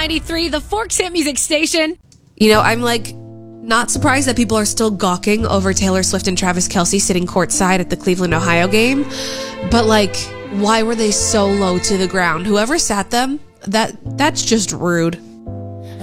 93, the Forks Hit Music Station. You know, I'm like not surprised that people are still gawking over Taylor Swift and Travis Kelce sitting courtside at the Cleveland, Ohio game. But like, why were they so low to the ground? Whoever sat them, that's just rude.